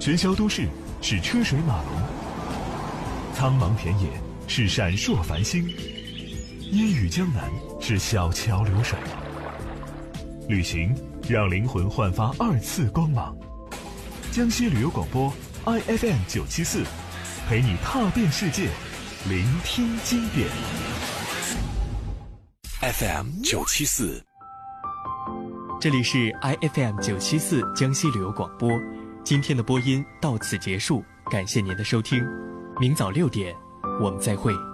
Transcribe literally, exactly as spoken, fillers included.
喧嚣都市是车水马龙，苍茫田野是闪烁繁星，烟雨江南是小桥流水。旅行让灵魂焕发二次光芒。江西旅游广播 I F M 九七四，陪你踏遍世界，聆听经典。 F M 九七四， 这里是 I F M 九七四江西旅游广播。今天的播音到此结束，感谢您的收听。明早六点，我们再会。